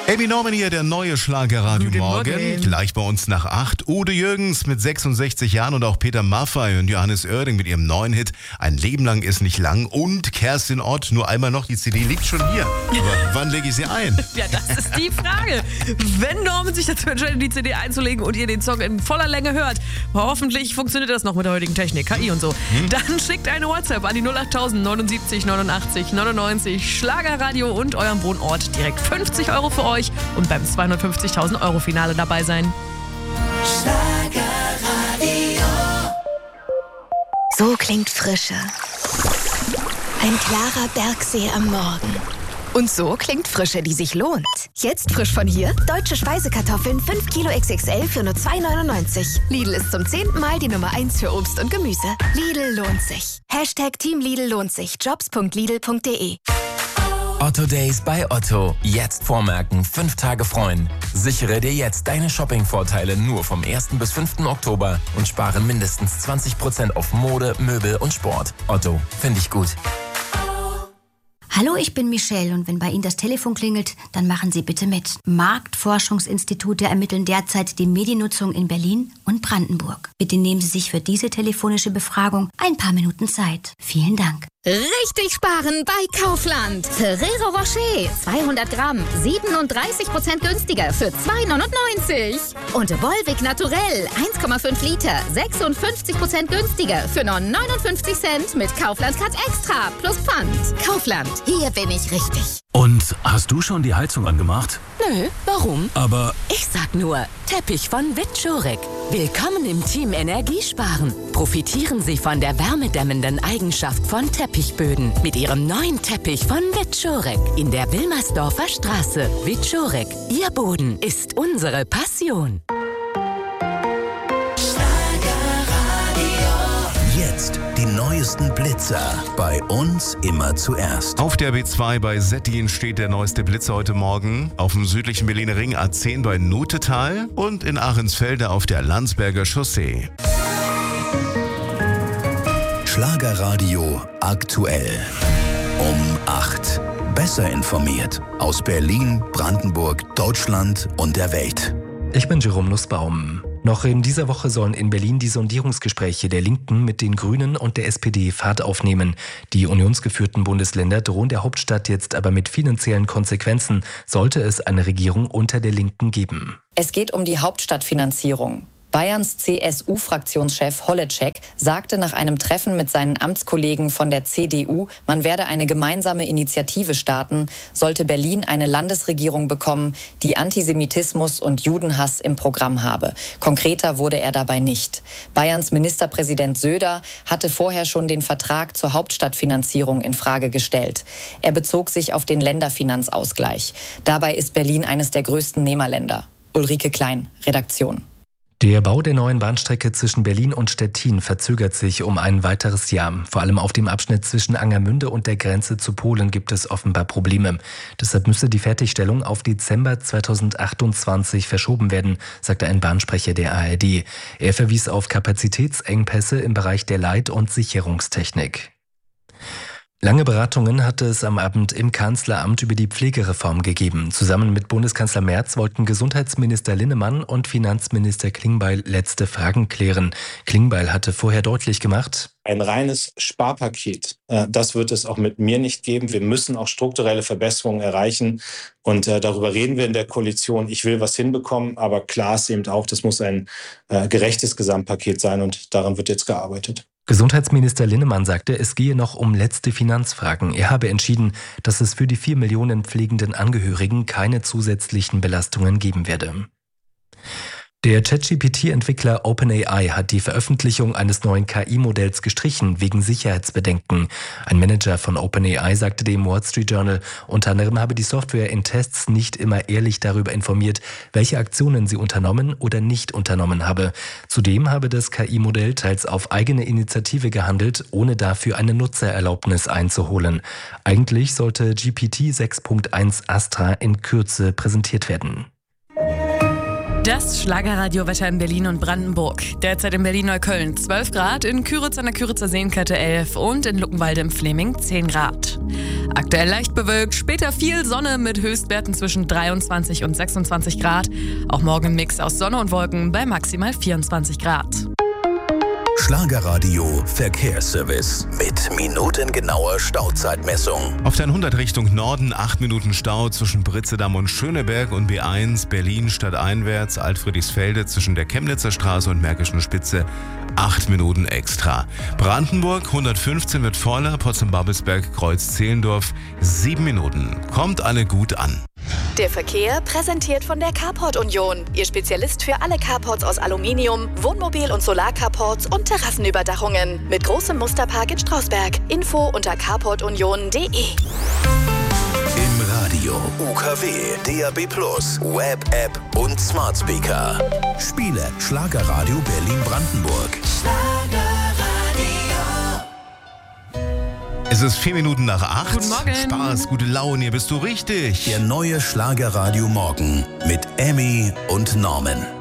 Abby Norman hier, der neue Schlagerradio Morgen. Gleich bei uns nach 8. Ude Jürgens mit 66 Jahren und auch Peter Maffay und Johannes Oerding mit ihrem neuen Hit Ein Leben lang ist nicht lang. Und Kerstin Ott, nur einmal noch, die CD liegt schon hier. Aber wann lege ich sie ein? Ja, das ist die Frage. Wenn Norman sich dazu entscheidet, die CD einzulegen und ihr den Song in voller Länge hört, hoffentlich funktioniert das noch mit der heutigen Technik, KI und so, dann schickt eine WhatsApp an die 08000 79 89 99 Schlagerradio und eurem Wohnort. Direkt 50 Euro für euch und beim 250.000 Euro Finale dabei sein. Schlagerradio. So klingt Frische. Ein klarer Bergsee am Morgen. Und so klingt Frische, die sich lohnt. Jetzt frisch von hier, deutsche Speisekartoffeln 5 Kilo XXL für nur 2,99. Lidl ist zum 10. Mal die Nummer 1 für Obst und Gemüse. Lidl lohnt sich. Hashtag Team Lidl lohnt sich. Jobs.lidl.de. Otto Days bei Otto. Jetzt vormerken, 5 Tage freuen. Sichere dir jetzt deine Shopping-Vorteile nur vom 1. bis 5. Oktober und spare mindestens 20% auf Mode, Möbel und Sport. Otto, finde ich gut. Hallo, ich bin Michelle und wenn bei Ihnen das Telefon klingelt, dann machen Sie bitte mit. Marktforschungsinstitute ermitteln derzeit die Mediennutzung in Berlin und Brandenburg. Bitte nehmen Sie sich für diese telefonische Befragung ein paar Minuten Zeit. Vielen Dank. Richtig sparen bei Kaufland. Ferrero Rocher, 200 Gramm, 37% günstiger für 2,99. Und Volvic Naturell, 1,5 Liter, 56% günstiger für nur 59 Cent mit Kaufland Cut Extra plus Pfand. Kaufland, hier bin ich richtig. Und hast du schon die Heizung angemacht? Nö, warum? Aber ich sag nur, Teppich von Witschorek. Willkommen im Team Energiesparen. Profitieren Sie von der wärmedämmenden Eigenschaft von Teppichböden mit Ihrem neuen Teppich von Witschorek in der Wilmersdorfer Straße. Witschorek, Ihr Boden ist unsere Passion. Jetzt die neuesten Blitzer. Bei uns immer zuerst. Auf der B2 bei Settin steht der neueste Blitzer heute Morgen. Auf dem südlichen Berliner Ring A10 bei Nutetal und in Ahrensfelde auf der Landsberger Chaussee. Schlagerradio aktuell. Um 8. Besser informiert. Aus Berlin, Brandenburg, Deutschland und der Welt. Ich bin Jerome Nussbaum. Noch in dieser Woche sollen in Berlin die Sondierungsgespräche der Linken mit den Grünen und der SPD Fahrt aufnehmen. Die unionsgeführten Bundesländer drohen der Hauptstadt jetzt aber mit finanziellen Konsequenzen, sollte es eine Regierung unter der Linken geben. Es geht um die Hauptstadtfinanzierung. Bayerns CSU-Fraktionschef Holleczek sagte nach einem Treffen mit seinen Amtskollegen von der CDU, man werde eine gemeinsame Initiative starten, sollte Berlin eine Landesregierung bekommen, die Antisemitismus und Judenhass im Programm habe. Konkreter wurde er dabei nicht. Bayerns Ministerpräsident Söder hatte vorher schon den Vertrag zur Hauptstadtfinanzierung in Frage gestellt. Er bezog sich auf den Länderfinanzausgleich. Dabei ist Berlin eines der größten Nehmerländer. Ulrike Klein, Redaktion. Der Bau der neuen Bahnstrecke zwischen Berlin und Stettin verzögert sich um ein weiteres Jahr. Vor allem auf dem Abschnitt zwischen Angermünde und der Grenze zu Polen gibt es offenbar Probleme. Deshalb müsste die Fertigstellung auf Dezember 2028 verschoben werden, sagte ein Bahnsprecher der ARD. Er verwies auf Kapazitätsengpässe im Bereich der Leit- und Sicherungstechnik. Lange Beratungen hatte es am Abend im Kanzleramt über die Pflegereform gegeben. Zusammen mit Bundeskanzler Merz wollten Gesundheitsminister Linnemann und Finanzminister Klingbeil letzte Fragen klären. Klingbeil hatte vorher deutlich gemacht: Ein reines Sparpaket, das wird es auch mit mir nicht geben. Wir müssen auch strukturelle Verbesserungen erreichen. Und darüber reden wir in der Koalition. Ich will was hinbekommen, aber klar ist eben auch, das muss ein gerechtes Gesamtpaket sein und daran wird jetzt gearbeitet. Gesundheitsminister Linnemann sagte, es gehe noch um letzte Finanzfragen. Er habe entschieden, dass es für die 4 Millionen pflegenden Angehörigen keine zusätzlichen Belastungen geben werde. Der ChatGPT-Entwickler OpenAI hat die Veröffentlichung eines neuen KI-Modells gestrichen, wegen Sicherheitsbedenken. Ein Manager von OpenAI sagte dem Wall Street Journal, unter anderem habe die Software in Tests nicht immer ehrlich darüber informiert, welche Aktionen sie unternommen oder nicht unternommen habe. Zudem habe das KI-Modell teils auf eigene Initiative gehandelt, ohne dafür eine Nutzererlaubnis einzuholen. Eigentlich sollte GPT 6.1 Astra in Kürze präsentiert werden. Das Schlagerradio-Wetter in Berlin und Brandenburg. Derzeit in Berlin-Neukölln 12 Grad, in Küritz an der Küritzer Seenkette 11 und in Luckenwalde im Fleming 10 Grad. Aktuell leicht bewölkt, später viel Sonne mit Höchstwerten zwischen 23 und 26 Grad. Auch morgen ein Mix aus Sonne und Wolken bei maximal 24 Grad. Schlagerradio Verkehrsservice mit minutengenauer Stauzeitmessung. Auf der 100 Richtung Norden 8 Minuten Stau zwischen Britzedamm und Schöneberg und B1 Berlin stadteinwärts Altfriedrichsfelde zwischen der Chemnitzer Straße und Märkischen Spitze 8 Minuten extra. Brandenburg 115 wird voller, Potsdam-Babelsberg Kreuz Zehlendorf 7 Minuten. Kommt alle gut an. Der Verkehr präsentiert von der Carport Union. Ihr Spezialist für alle Carports aus Aluminium, Wohnmobil- und Solarcarports und Terrassenüberdachungen. Mit großem Musterpark in Strausberg. Info unter carportunion.de. Im Radio, UKW, DAB+, Web-App und Smart Speaker. Spiele Schlagerradio Berlin-Brandenburg. Es ist 4 Minuten nach 8. Guten Morgen. Spaß, gute Laune, hier bist du richtig. Der neue Schlagerradio Morgen mit Emmy und Norman.